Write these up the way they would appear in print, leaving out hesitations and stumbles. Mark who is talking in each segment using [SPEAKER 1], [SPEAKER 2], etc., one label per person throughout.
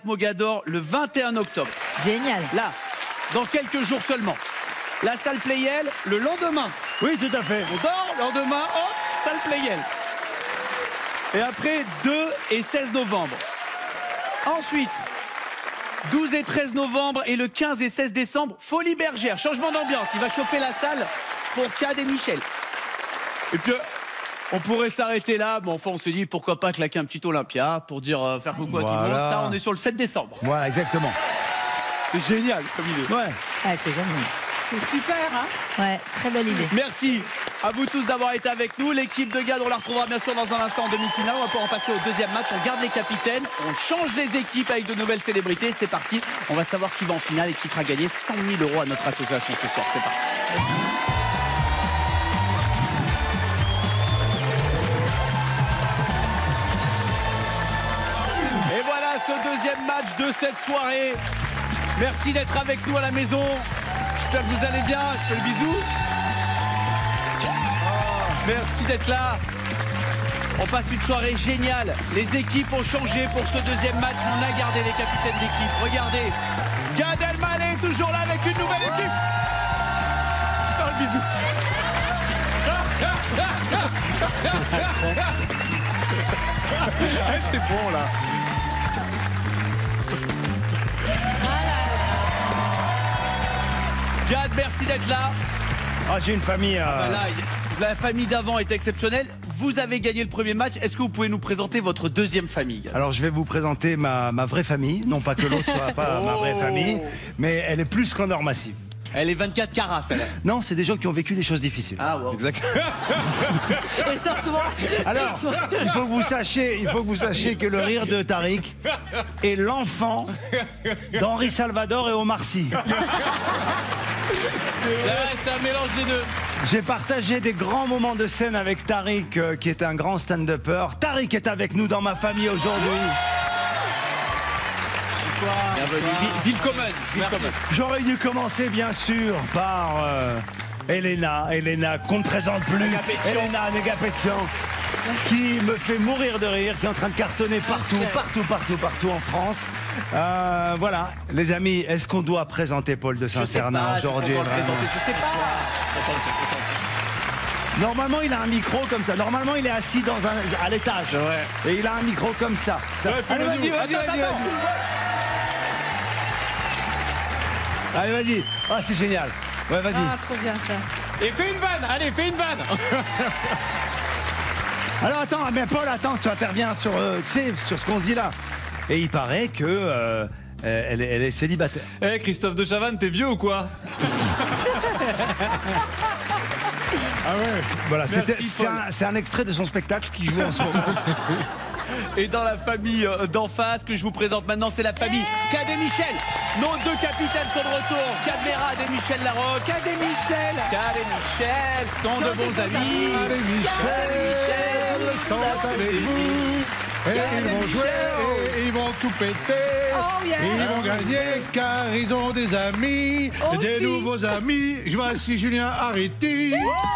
[SPEAKER 1] Mogador le 21 octobre.
[SPEAKER 2] Génial.
[SPEAKER 1] Là, dans quelques jours seulement. La salle Playel, le lendemain.
[SPEAKER 3] Oui, tout à fait.
[SPEAKER 1] On dort, lendemain, hop, salle Playel. Et après, 2 et 16 novembre. Ensuite, 12 et 13 novembre et le 15 et 16 décembre, Folie Bergère. Changement d'ambiance, il va chauffer la salle pour Cad et Michel. Et puis, on pourrait s'arrêter là, mais enfin on se dit pourquoi pas claquer un petit Olympia pour dire faire coucou à tout le monde. Ça, on est sur le 7 décembre.
[SPEAKER 3] Voilà, exactement.
[SPEAKER 1] C'est génial comme idée.
[SPEAKER 3] Ouais.
[SPEAKER 2] Ouais, c'est génial.
[SPEAKER 4] C'est super, hein?
[SPEAKER 2] Ouais, très belle idée.
[SPEAKER 1] Merci à vous tous d'avoir été avec nous. L'équipe de Gad, on la retrouvera bien sûr dans un instant en demi-finale. On va pouvoir en passer au deuxième match. On garde les capitaines, on change les équipes avec de nouvelles célébrités. C'est parti. On va savoir qui va en finale et qui fera gagner 100 000 € à notre association ce soir. C'est parti. Et voilà ce deuxième match de cette soirée. Merci d'être avec nous à la maison. J'espère que vous allez bien. Je fais le bisou. Merci d'être là. On passe une soirée géniale. Les équipes ont changé pour ce deuxième match, mais on a gardé les capitaines d'équipe. Regardez, Gad Elmaleh est toujours là avec une nouvelle équipe. Faire le bisou. C'est bon là. Gad, merci d'être là.
[SPEAKER 3] Ah, j'ai une famille.
[SPEAKER 1] La famille d'avant est exceptionnelle. Vous avez gagné le premier match. Est-ce que vous pouvez nous présenter votre deuxième famille?
[SPEAKER 3] Alors, je vais vous présenter ma vraie famille. Non pas que l'autre soit pas ma vraie famille, mais elle est plus qu'en or massif.
[SPEAKER 1] Elle est 24 carats, celle-là.
[SPEAKER 3] Non, c'est des gens qui ont vécu des choses difficiles.
[SPEAKER 1] Ah, wow.
[SPEAKER 3] Exactement.
[SPEAKER 4] Et ça, souvent.
[SPEAKER 3] Alors, il faut que vous sachiez que le rire de Tariq est l'enfant d'Henri Salvador et Omar Sy.
[SPEAKER 1] C'est un mélange des deux.
[SPEAKER 3] J'ai partagé des grands moments de scène avec Tariq, qui est un grand stand-upper. Tariq est avec nous dans ma famille aujourd'hui.
[SPEAKER 1] Bienvenue. Willkommen.
[SPEAKER 3] J'aurais dû commencer, bien sûr, par Elena, qu'on ne présente plus. Elena Negapetian, qui me fait mourir de rire, qui est en train de cartonner partout en France. Voilà, les amis, est-ce qu'on doit présenter Paul de Saint-Cernin aujourd'hui?
[SPEAKER 1] Je sais pas.
[SPEAKER 3] Normalement, il a un micro comme ça. Normalement, il est assis à l'étage. Ouais. Et il a un micro comme ça. Allez, vas-y. Allez, vas-y. Ah, c'est génial. Ouais, vas-y.
[SPEAKER 4] Ah, trop bien ça.
[SPEAKER 1] Et fais une vanne. Allez, fais une vanne.
[SPEAKER 3] Alors, attends, mais Paul, attends, tu interviens sur ce qu'on se dit là. Et il paraît que elle est célibataire.
[SPEAKER 5] Eh, Christophe de Chavannes, t'es vieux ou quoi?
[SPEAKER 3] Ah ouais. Voilà, c'est un extrait de son spectacle qui joue en ce moment.
[SPEAKER 1] Et dans la famille d'en face que je vous présente maintenant, c'est la famille Cad et Michel. Nos deux capitaines sont de retour, Cad Merad et Michel Larocque. Cad et Michel sont de bons amis.
[SPEAKER 6] Cad et Michel sont avec vous. Et ils vont jouer, et ils vont tout péter.
[SPEAKER 4] Oh yeah.
[SPEAKER 6] Ils vont gagner car ils ont des amis, des nouveaux amis. Je vois ici Julien Arretti.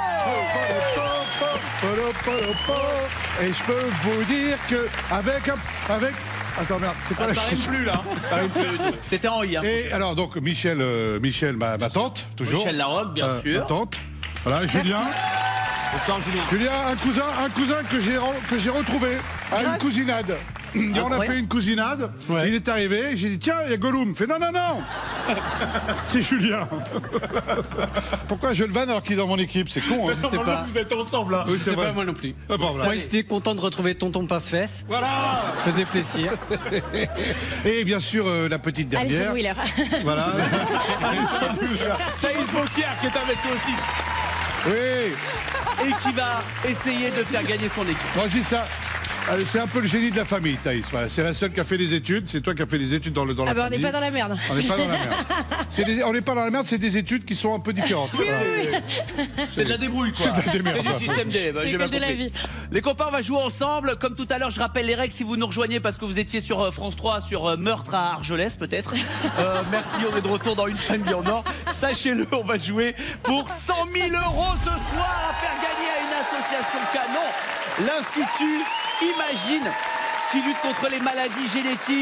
[SPEAKER 6] Et je peux vous dire que avec attends merde, c'est pas
[SPEAKER 1] ça rime plus là. Ça rime plus. C'était en I. Hein.
[SPEAKER 6] Et alors donc Michel, ma tante toujours.
[SPEAKER 1] Michel Larocque, bien sûr.
[SPEAKER 6] Ma tante. Voilà, Julien.
[SPEAKER 1] Bonsoir Julien.
[SPEAKER 6] Julien, un cousin que j'ai retrouvé à une cousinade. Et on a fait une cousinade, il est arrivé, j'ai dit tiens, il y a Gollum. Il fait non, c'est Julien. Pourquoi je le vanne alors qu'il est dans mon équipe? C'est con, hein.
[SPEAKER 5] Je sais pas.
[SPEAKER 1] Vous êtes ensemble là.
[SPEAKER 5] Oui, c'est pas moi non plus.
[SPEAKER 6] Ah, bon, voilà.
[SPEAKER 5] Moi j'étais content de retrouver tonton Pince-Fesses.
[SPEAKER 6] Voilà.
[SPEAKER 5] Faisait plaisir.
[SPEAKER 6] Et bien sûr la petite dernière.
[SPEAKER 4] Alison Wheeler.
[SPEAKER 6] Voilà.
[SPEAKER 1] Thaïs Vauquier qui est avec toi aussi.
[SPEAKER 6] Oui.
[SPEAKER 1] Et qui va essayer de faire gagner son équipe.
[SPEAKER 6] Moi je dis ça. C'est un peu le génie de la famille, Thaïs. Voilà, c'est la seule qui a fait des études. C'est toi qui as fait des études dans la
[SPEAKER 4] Ah bah on
[SPEAKER 6] famille.
[SPEAKER 4] n'est pas dans la merde.
[SPEAKER 6] On n'est pas dans la merde. On n'est pas dans la merde, c'est des études qui sont un peu différentes.
[SPEAKER 4] Oui.
[SPEAKER 1] C'est de la débrouille quoi.
[SPEAKER 6] C'est de la démerde.
[SPEAKER 1] C'est du système D.
[SPEAKER 4] C'est
[SPEAKER 1] J'ai bien
[SPEAKER 4] que de la
[SPEAKER 1] compris.
[SPEAKER 4] vie.
[SPEAKER 1] Les copains, on va jouer ensemble. Comme tout à l'heure, je rappelle les règles si vous nous rejoignez parce que vous étiez sur France 3 sur meurtre à Argelès peut-être. Merci, on est de retour dans une famille en or. Sachez-le, on va jouer pour 100 000 € ce soir à faire gagner à une association canon, l'Institut Imagine, qui lutte contre les maladies génétiques.